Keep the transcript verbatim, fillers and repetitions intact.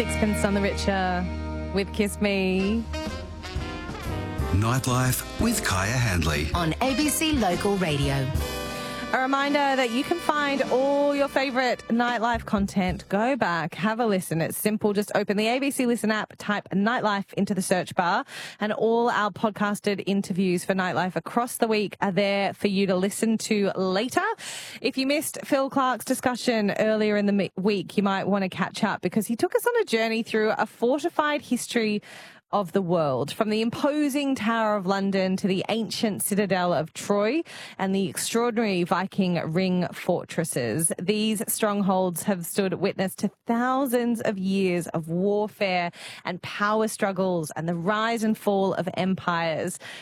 Sixpence on the Richer with Kiss Me. Nightlife with Kaya Handley on A B C Local Radio. A reminder that you can find all your favourite Nightlife content. Go back, have a listen. It's simple. Just open the A B C Listen app, type Nightlife into the search bar, and all our podcasted interviews for Nightlife across the week are there for you to listen to later. If you missed Phil Clark's discussion earlier in the week, you might want to catch up because he took us on a journey through a fortified history of the world, from the imposing Tower of London to the ancient citadel of Troy and the extraordinary Viking ring fortresses. These strongholds have stood witness to thousands of years of warfare and power struggles and the rise and fall of empires.